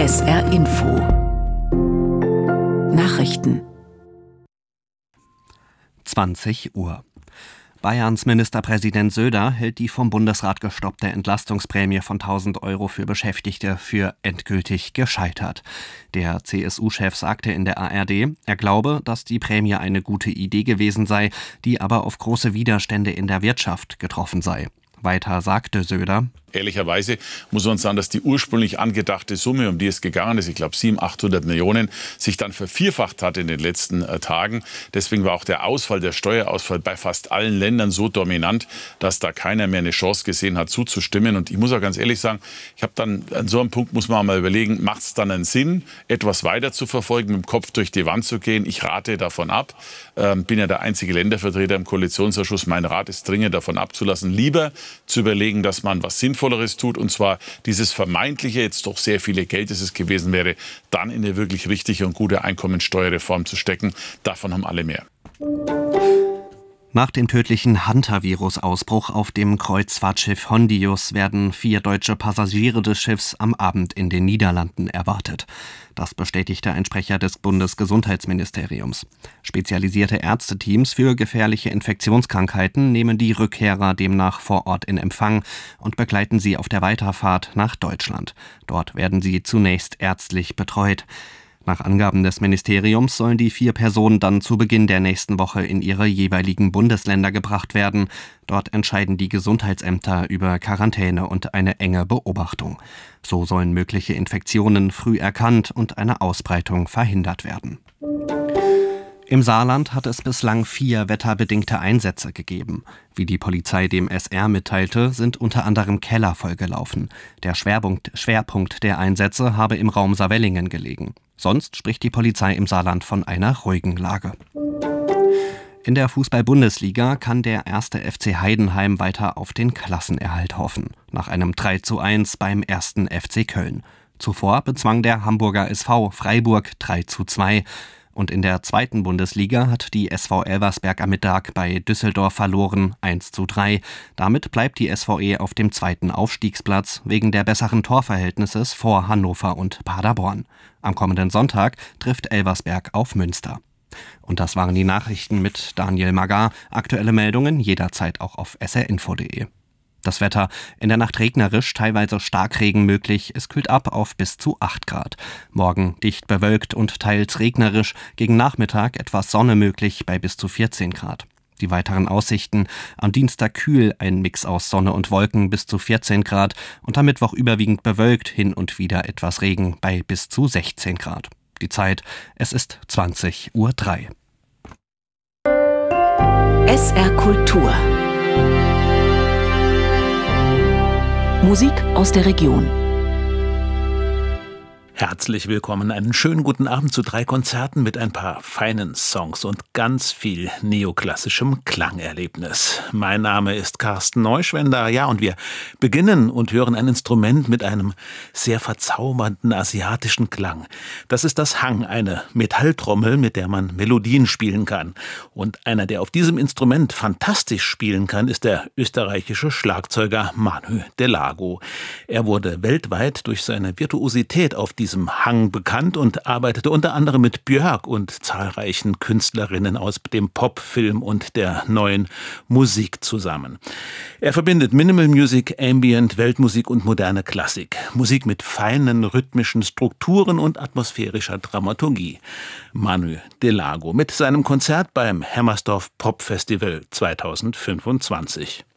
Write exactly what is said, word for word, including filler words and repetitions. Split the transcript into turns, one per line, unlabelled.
S R Info Nachrichten
zwanzig Uhr. Bayerns Ministerpräsident Söder hält die vom Bundesrat gestoppte Entlastungsprämie von tausend Euro für Beschäftigte für endgültig gescheitert. Der C S U-Chef sagte in der A R D, er glaube, dass die Prämie eine gute Idee gewesen sei, die aber auf große Widerstände in der Wirtschaft getroffen sei. Weiter sagte Söder:
Ehrlicherweise muss man sagen, dass die ursprünglich angedachte Summe, um die es gegangen ist, ich glaube siebenhundert, achthundert Millionen, sich dann vervierfacht hat in den letzten äh, Tagen. Deswegen war auch der Ausfall, der Steuerausfall bei fast allen Ländern so dominant, dass da keiner mehr eine Chance gesehen hat, zuzustimmen. Und ich muss auch ganz ehrlich sagen, ich habe dann an so einem Punkt muss man mal überlegen, macht es dann einen Sinn, etwas weiter zu verfolgen, mit dem Kopf durch die Wand zu gehen? Ich rate davon ab. Ähm, bin ja der einzige Ländervertreter im Koalitionsausschuss. Mein Rat ist dringend davon abzulassen, lieber zu überlegen, dass man was Sinnvolleres tut, und zwar dieses vermeintliche, jetzt doch sehr viele Geld, das es gewesen wäre, dann in eine wirklich richtige und gute Einkommensteuerreform zu stecken. Davon haben alle mehr.
Nach dem tödlichen Hunter-Virus-Ausbruch auf dem Kreuzfahrtschiff Hondius werden vier deutsche Passagiere des Schiffs am Abend in den Niederlanden erwartet. Das bestätigte ein Sprecher des Bundesgesundheitsministeriums. Spezialisierte Ärzteteams für gefährliche Infektionskrankheiten nehmen die Rückkehrer demnach vor Ort in Empfang und begleiten sie auf der Weiterfahrt nach Deutschland. Dort werden sie zunächst ärztlich betreut. Nach Angaben des Ministeriums sollen die vier Personen dann zu Beginn der nächsten Woche in ihre jeweiligen Bundesländer gebracht werden. Dort entscheiden die Gesundheitsämter über Quarantäne und eine enge Beobachtung. So sollen mögliche Infektionen früh erkannt und eine Ausbreitung verhindert werden. Im Saarland hat es bislang vier wetterbedingte Einsätze gegeben. Wie die Polizei dem S R mitteilte, sind unter anderem Keller vollgelaufen. Der Schwerpunkt, Schwerpunkt der Einsätze habe im Raum Saarwellingen gelegen. Sonst spricht die Polizei im Saarland von einer ruhigen Lage. In der Fußball-Bundesliga kann der erste F C Heidenheim weiter auf den Klassenerhalt hoffen. Nach einem drei zu eins beim ersten F C Köln. Zuvor bezwang der Hamburger S V Freiburg drei zu zwei. Und in der zweiten Bundesliga hat die S V Elversberg am Mittag bei Düsseldorf verloren, eins zu drei. Damit bleibt die S V E auf dem zweiten Aufstiegsplatz wegen der besseren Torverhältnisses vor Hannover und Paderborn. Am kommenden Sonntag trifft Elversberg auf Münster. Und das waren die Nachrichten mit Daniel Magar. Aktuelle Meldungen jederzeit auch auf s r info punkt d e. Das Wetter: in der Nacht regnerisch, teilweise Starkregen möglich. Es kühlt ab auf bis zu acht Grad. Morgen dicht bewölkt und teils regnerisch. Gegen Nachmittag etwas Sonne möglich bei bis zu vierzehn Grad. Die weiteren Aussichten: am Dienstag kühl, ein Mix aus Sonne und Wolken bis zu vierzehn Grad. Und am Mittwoch überwiegend bewölkt, hin und wieder etwas Regen bei bis zu sechzehn Grad. Die Zeit: es ist zwanzig Uhr drei.
S R Kultur Musik aus der Region.
Herzlich willkommen, einen schönen guten Abend zu drei Konzerten mit ein paar feinen Songs und ganz viel neoklassischem Klangerlebnis. Mein Name ist Carsten Neuschwender, ja, und wir beginnen und hören ein Instrument mit einem sehr verzaubernden asiatischen Klang. Das ist das Hang, eine Metalltrommel, mit der man Melodien spielen kann. Und einer, der auf diesem Instrument fantastisch spielen kann, ist der österreichische Schlagzeuger Manu Delago. Er wurde weltweit durch seine Virtuosität auf diesem Hang bekannt und arbeitete unter anderem mit Björk und zahlreichen Künstlerinnen aus dem Pop, Film und der neuen Musik zusammen. Er verbindet Minimal Music, Ambient, Weltmusik und moderne Klassik. Musik mit feinen rhythmischen Strukturen und atmosphärischer Dramaturgie. Manu Delago mit seinem Konzert beim Hammersdorf Pop Festival zweitausendfünfundzwanzig.